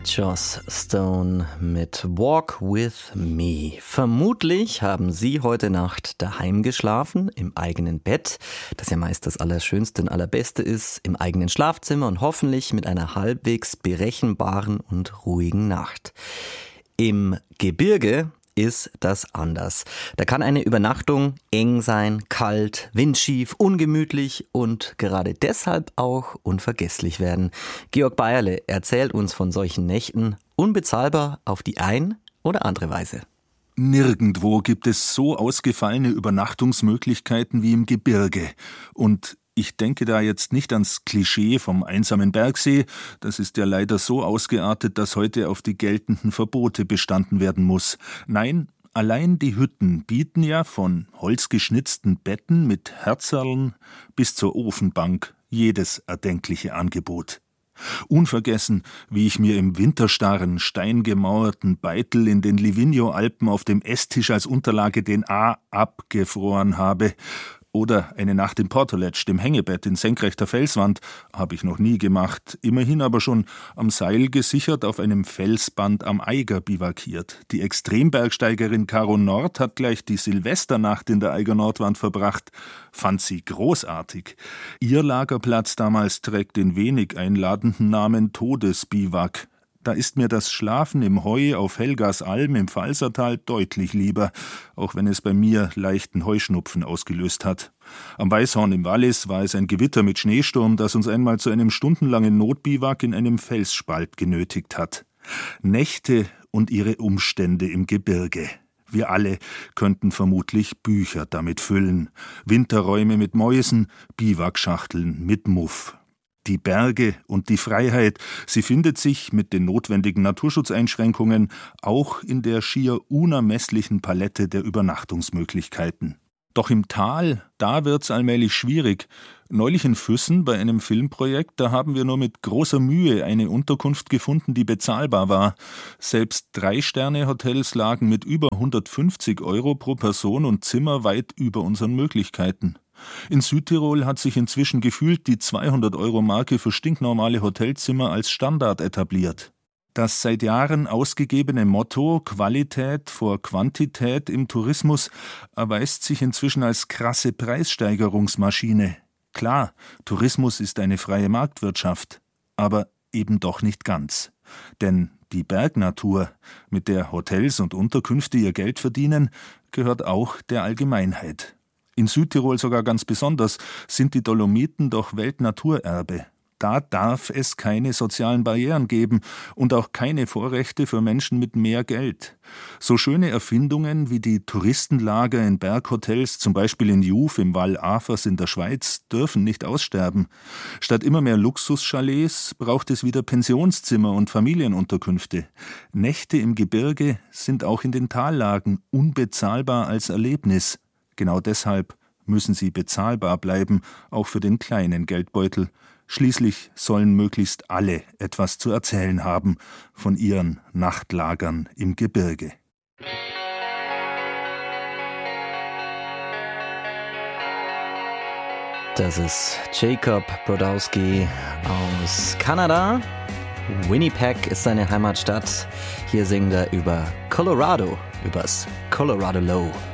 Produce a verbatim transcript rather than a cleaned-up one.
Joss Stone mit Walk With Me. Vermutlich haben Sie heute Nacht daheim geschlafen, im eigenen Bett, das ja meist das Allerschönste und Allerbeste ist, im eigenen Schlafzimmer und hoffentlich mit einer halbwegs berechenbaren und ruhigen Nacht. Im Gebirge ist das anders. Da kann eine Übernachtung eng sein, kalt, windschief, ungemütlich und gerade deshalb auch unvergesslich werden. Georg Beierle erzählt uns von solchen Nächten, unbezahlbar auf die ein oder andere Weise. Nirgendwo gibt es so ausgefallene Übernachtungsmöglichkeiten wie im Gebirge. Und ich denke da jetzt nicht ans Klischee vom einsamen Bergsee. Das ist ja leider so ausgeartet, dass heute auf die geltenden Verbote bestanden werden muss. Nein, allein die Hütten bieten ja von holzgeschnitzten Betten mit Herzerln bis zur Ofenbank jedes erdenkliche Angebot. Unvergessen, wie ich mir im winterstarren, steingemauerten Beitel in den Livigno-Alpen auf dem Esstisch als Unterlage den A abgefroren habe. Oder eine Nacht im Portoletsch, dem Hängebett in senkrechter Felswand, habe ich noch nie gemacht, immerhin aber schon am Seil gesichert auf einem Felsband am Eiger bivakiert. Die Extrembergsteigerin Caro Nord hat gleich die Silvesternacht in der Eiger Nordwand verbracht, fand sie großartig. Ihr Lagerplatz damals trägt den wenig einladenden Namen Todesbiwak. Da ist mir das Schlafen im Heu auf Helgas Alm im Pfalzertal deutlich lieber, auch wenn es bei mir leichten Heuschnupfen ausgelöst hat. Am Weißhorn im Wallis war es ein Gewitter mit Schneesturm, das uns einmal zu einem stundenlangen Notbiwak in einem Felsspalt genötigt hat. Nächte und ihre Umstände im Gebirge. Wir alle könnten vermutlich Bücher damit füllen. Winterräume mit Mäusen, Biwakschachteln mit Muff. Die Berge und die Freiheit, sie findet sich mit den notwendigen Naturschutzeinschränkungen auch in der schier unermesslichen Palette der Übernachtungsmöglichkeiten. Doch im Tal, da wird's allmählich schwierig. Neulich in Füssen bei einem Filmprojekt, da haben wir nur mit großer Mühe eine Unterkunft gefunden, die bezahlbar war. Selbst Drei-Sterne-Hotels lagen mit über hundertfünfzig Euro pro Person und Zimmer weit über unseren Möglichkeiten. In Südtirol hat sich inzwischen gefühlt die zweihundert-Euro-Marke für stinknormale Hotelzimmer als Standard etabliert. Das seit Jahren ausgegebene Motto Qualität vor Quantität im Tourismus erweist sich inzwischen als krasse Preissteigerungsmaschine. Klar, Tourismus ist eine freie Marktwirtschaft, aber eben doch nicht ganz. Denn die Bergnatur, mit der Hotels und Unterkünfte ihr Geld verdienen, gehört auch der Allgemeinheit. In Südtirol sogar ganz besonders sind die Dolomiten doch Weltnaturerbe. Da darf es keine sozialen Barrieren geben und auch keine Vorrechte für Menschen mit mehr Geld. So schöne Erfindungen wie die Touristenlager in Berghotels, zum Beispiel in Juf im Val Afers in der Schweiz, dürfen nicht aussterben. Statt immer mehr Luxuschalets braucht es wieder Pensionszimmer und Familienunterkünfte. Nächte im Gebirge sind auch in den Tallagen unbezahlbar als Erlebnis. Genau deshalb müssen sie bezahlbar bleiben, auch für den kleinen Geldbeutel. Schließlich sollen möglichst alle etwas zu erzählen haben von ihren Nachtlagern im Gebirge. Das ist Jacob Brodowski aus Kanada. Winnipeg ist seine Heimatstadt. Hier singt er über Colorado, übers Colorado Low.